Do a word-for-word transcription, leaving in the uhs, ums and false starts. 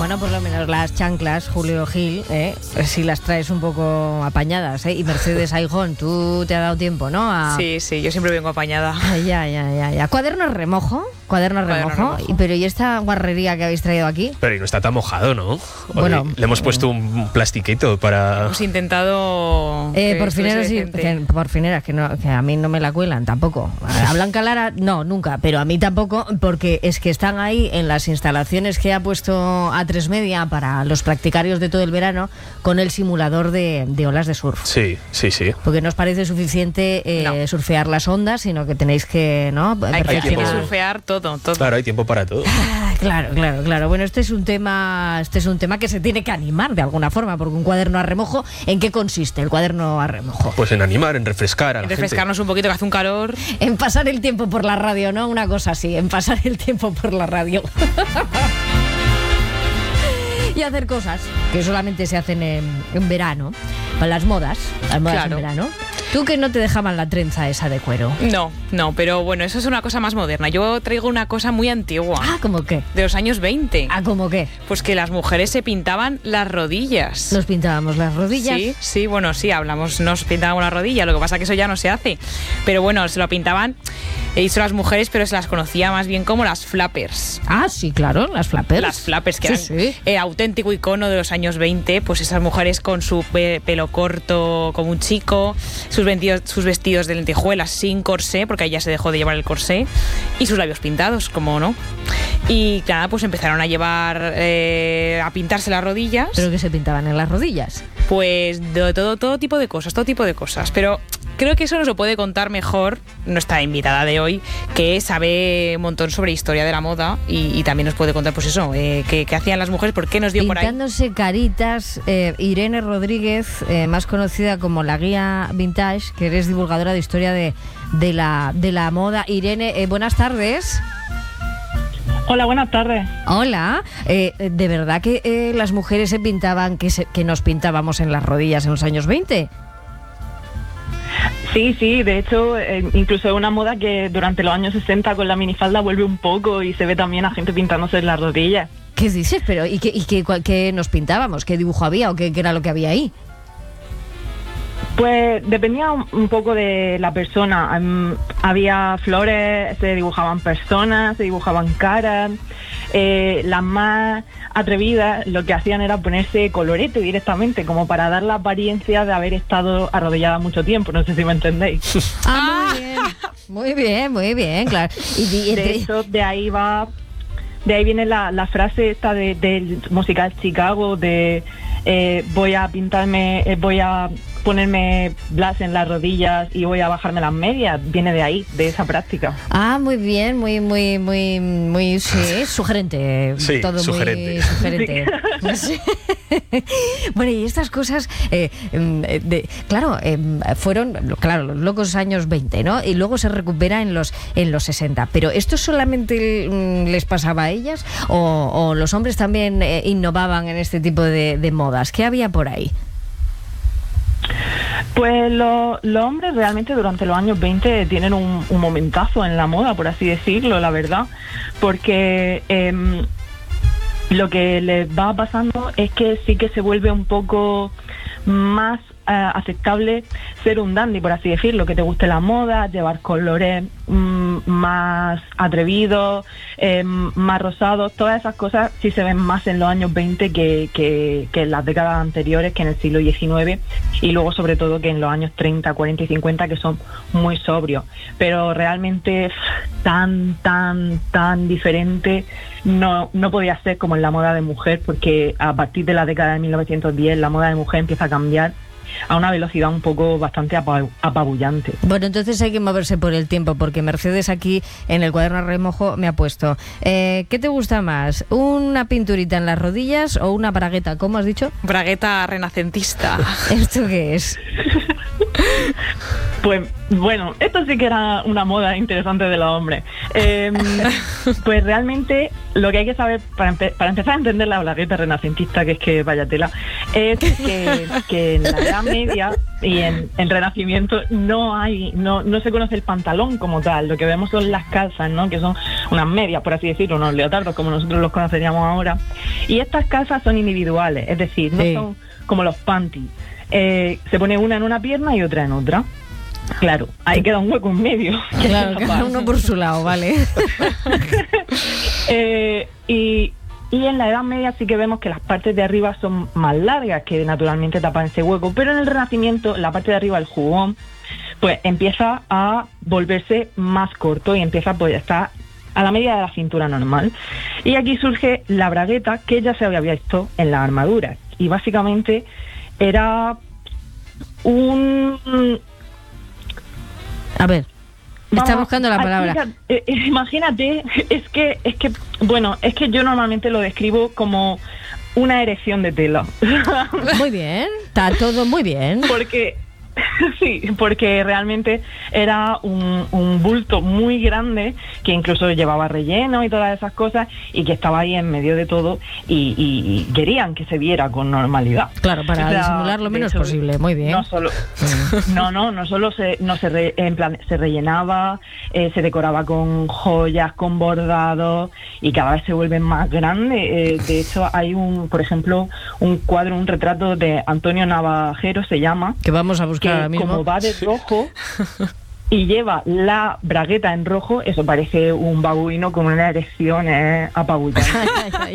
Bueno, por lo menos las chanclas, Julio Gil, ¿eh? Si las traes un poco apañadas, ¿eh? Y Mercedes Aijón, tú te has dado tiempo, ¿no? A... Sí, sí, yo siempre vengo apañada. Ya, ya, ya, ya. Cuaderno remojo, cuaderno remojo. Cuaderno remojo. Pero ¿y esta guarrería que habéis traído aquí? Pero y no está tan mojado, ¿no? Bueno, Oye, le hemos puesto un plastiquito para... Hemos intentado... Eh, por fineras sí, que, por fineras, que, no, que a mí no me la cuelan tampoco. A Blanca Lara, no, nunca, pero a mí tampoco, porque es que están ahí en las instalaciones que ha puesto A tres Media para los practicarios de todo el verano con el simulador de, de olas de surf. Sí, sí, sí. Porque no os parece suficiente eh, no. surfear las ondas, sino que tenéis que, ¿no? Hay que, hay que surfear todo, todo. Claro, hay tiempo para todo. Ah, claro, claro, claro. Bueno, este es un tema, este es un tema que se tiene que animar de alguna forma, porque un cuaderno a remojo, ¿en qué consiste el cuaderno a remojo? Pues en animar, en refrescar a la en refrescarnos gente. un poquito, que hace un calor. En pasar el tiempo por la radio, ¿no? Una cosa así, en pasar el tiempo por la radio. Y hacer cosas que solamente se hacen en, en verano, para las modas, las modas claro. en verano. ¿Tú que no te dejaban la trenza esa de cuero? No, no, pero bueno, eso es una cosa más moderna. Yo traigo una cosa muy antigua. Ah, ¿cómo qué? De los años veinte. Ah, ¿cómo qué? Pues que las mujeres se pintaban las rodillas. ¿Nos pintábamos las rodillas? Sí, sí, bueno, sí, hablamos, nos pintábamos las rodillas, lo que pasa es que eso ya no se hace. Pero bueno, se lo pintaban, he dicho las mujeres, pero se las conocía más bien como las flappers. Ah, sí, claro, las flappers. Las flappers, que sí, eran sí. Eh, auténtico icono de los años veinte, pues esas mujeres con su pe- pelo corto como un chico, sus vestidos, sus vestidos de lentejuelas sin corsé, porque ahí ya se dejó de llevar el corsé, y sus labios pintados, como no. Y nada, pues empezaron a llevar, eh, a pintarse las rodillas. ¿Pero qué se pintaban en las rodillas? Pues de todo, todo tipo de cosas, todo tipo de cosas, pero creo que eso nos lo puede contar mejor nuestra invitada de hoy, que sabe un montón sobre historia de la moda y, y también nos puede contar, pues eso, eh, qué, qué hacían las mujeres, por qué nos dio por ahí. Pintándose caritas, eh, Irene Rodríguez, eh, más conocida como la Guía Vintage, que eres divulgadora de historia de, de, la, de la moda. Irene, eh, buenas tardes. Hola, buenas tardes. Hola, eh, ¿de verdad que eh, las mujeres se pintaban, que, se, que nos pintábamos en las rodillas en los años veinte? Sí, sí, de hecho, eh, incluso es una moda que durante los años sesenta con la minifalda vuelve un poco y se ve también a gente pintándose en las rodillas. ¿Qué dices? Pero ¿y qué, y qué, qué nos pintábamos? ¿Qué dibujo había o qué, qué era lo que había ahí? Pues dependía un, un poco de la persona. Um, había flores, se dibujaban personas, se dibujaban caras. Eh, las más atrevidas lo que hacían era ponerse colorete directamente, como para dar la apariencia de haber estado arrodillada mucho tiempo. No sé si me entendéis. Ah, muy bien, muy bien, muy bien, claro. Y, y, de hecho, de ahí va, de ahí viene la, la frase esta de, del musical Chicago de eh, voy a pintarme, eh, voy a ponerme blas en las rodillas y voy a bajarme las medias, viene de ahí, de esa práctica. Ah, muy bien, muy, muy, muy, muy, sí, sugerente. Sí, todo sugerente. Muy sugerente. Sí. Bueno, y estas cosas, eh, de, claro, eh, fueron, claro, los locos años veinte, ¿no? Y luego se recupera en los, en los sesenta. Pero ¿esto solamente les pasaba a ellas o, o los hombres también eh, innovaban en este tipo de, de modas? ¿Qué había por ahí? Pues los lo hombres realmente durante los años veinte tienen un, un momentazo en la moda, por así decirlo, la verdad, porque eh, lo que les va pasando es que sí que se vuelve un poco más eh, aceptable ser un dandy, por así decirlo, que te guste la moda, llevar colores mmm, más atrevidos, eh, más rosados, todas esas cosas sí se ven más en los años veinte que, que, que en las décadas anteriores, que en el siglo diecinueve, y luego sobre todo que en los años treinta, cuarenta y cincuenta, que son muy sobrios, pero realmente tan, tan, tan diferente no, no podía ser como en la moda de mujer, porque a partir de la década de mil novecientos diez la moda de mujer empieza a cambiar a una velocidad un poco bastante apabullante. Bueno, entonces hay que moverse por el tiempo, porque Mercedes aquí en el cuaderno a remojo me ha puesto eh, ¿qué te gusta más? ¿Una pinturita en las rodillas o una bragueta? ¿Cómo has dicho? Bragueta renacentista. ¿Esto qué es? Pues bueno, esto sí que era una moda interesante de los hombres. Eh, pues realmente lo que hay que saber para, empe- para empezar a entender la bragueta renacentista, que es que vaya tela, es que, que en la Edad Media y en, en Renacimiento no hay, no, no se conoce el pantalón como tal. Lo que vemos son las calzas, ¿no? Que son unas medias, por así decirlo, unos leotardos como nosotros los conoceríamos ahora. Y estas calzas son individuales, es decir, no Sí. son como los panties. Eh, se pone una en una pierna y otra en otra. Claro, ahí queda un hueco en medio. que Claro, es cada capaz. uno por su lado, vale. Eh, y, y en la Edad Media sí que vemos que las partes de arriba son más largas, que naturalmente tapan ese hueco, pero en el Renacimiento la parte de arriba, el jubón, pues empieza a volverse más corto y empieza pues a estar a la medida de la cintura normal. Y aquí surge la bragueta, que ya se había visto en las armaduras, y básicamente era un... A ver, está Vamos, buscando la palabra. explica- eh, eh, imagínate, es que, es que, bueno, es que yo normalmente lo describo como una erección de tela. Muy bien, está todo muy bien. Porque, sí, porque realmente era un, un bulto muy grande que incluso llevaba relleno y todas esas cosas y que estaba ahí en medio de todo y, y- y querían que se viera con normalidad. Claro, para O sea, disimular lo de menos hecho, posible, muy bien. No solo, no, no, no solo se, no se, re- en plan, se rellenaba, eh, se decoraba con joyas, con bordados y cada vez se vuelven más grandes. Eh, de hecho, hay un, por ejemplo, un cuadro, un retrato de Antonio Navajero, se llama, Que vamos a buscar ahora que mismo. como va de rojo y lleva la bragueta en rojo, eso parece un babuino con una erección eh, apabullante. Ay, ay, ay.